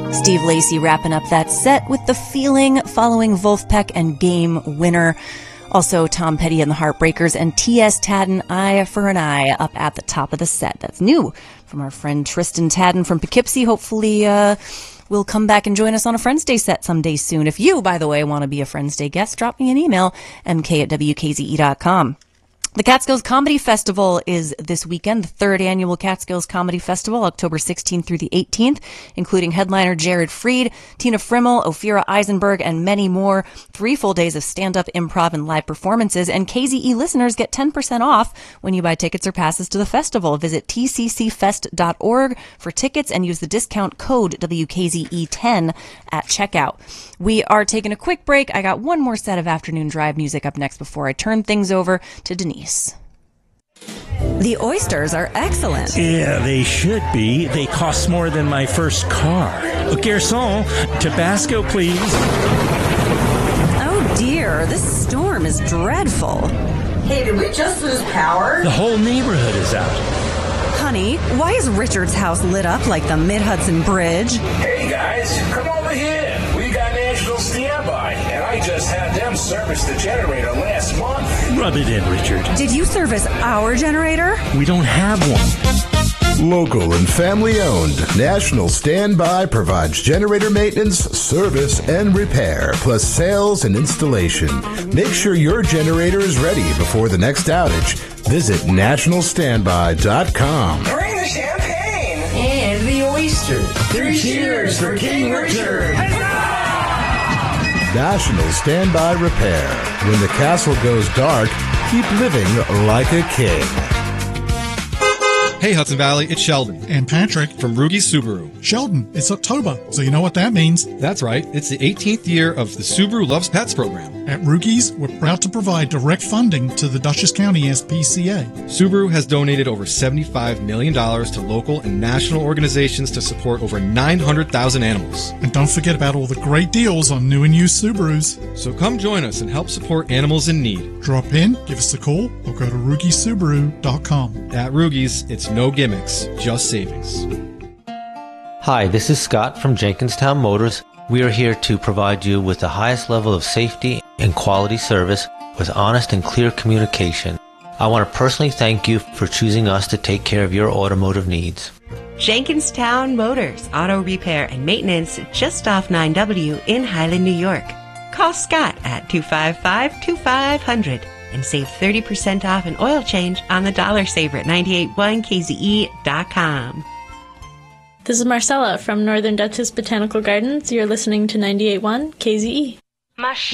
Steve Lacy wrapping up that set with The Feeling following Wolfpack and Game Winner. Also, Tom Petty and the Heartbreakers and T.S. Tadden, Eye for an Eye, up at the top of the set. That's new from our friend Tristan Tadden from Poughkeepsie. Hopefully, will come back and join us on a Friends Day set someday soon. If you, by the way, want to be a Friends Day guest, drop me an email, mk@wkze.com. The Catskills Comedy Festival is this weekend, the third annual Catskills Comedy Festival, October 16th through the 18th, including headliner Jared Freed, Tina Frimmel, Ophira Eisenberg, and many more. 3 full days of stand-up, improv, and live performances, and KZE listeners get 10% off when you buy tickets or passes to the festival. Visit tccfest.org for tickets and use the discount code WKZE10 at checkout. We are taking a quick break. I got one more set of Afternoon Drive music up next before I turn things over to Denise. The oysters are excellent. Yeah, they should be. They cost more than my first car. Garçon, Tabasco, please. Oh dear, this storm is dreadful. Hey, did we just lose power? The whole neighborhood is out. Honey, why is Richard's house lit up like the Mid-Hudson Bridge? Hey guys, come over here. We got National Standby, and I just had them service the generator last month. Rub it in, Richard. Did you service our generator? We don't have one. Local and family-owned, National Standby provides generator maintenance, service, and repair, plus sales and installation. Make sure your generator is ready before the next outage. Visit nationalstandby.com. Bring the champagne and the oysters. 3 cheers for King Richard. National Standby Repair. When the castle goes dark, keep living like a king. Hey Hudson Valley, it's Sheldon. And Patrick. From Rugi's Subaru. Sheldon, it's October, so you know what that means. That's right, it's the 18th year of the Subaru Loves Pets program. At Rugi's, we're proud to provide direct funding to the Dutchess County SPCA. Subaru has donated over $75 million to local and national organizations to support over 900,000 animals. And don't forget about all the great deals on new and used Subarus. So come join us and help support animals in need. Drop in, give us a call, or go to RugiSubaru.com. At Rugi's, it's no gimmicks, just savings. Hi, this is Scott from Jenkinstown Motors. We are here to provide you with the highest level of safety and quality service with honest and clear communication. I want to personally thank you for choosing us to take care of your automotive needs. Jenkinstown Motors, auto repair and maintenance just off 9W in Highland, New York. Call Scott at 255-2500 and save 30% off an oil change on the Dollar Saver at 981kze.com. This is Marcella from Northern Dutchess Botanical Gardens. You're listening to 98.1 KZE.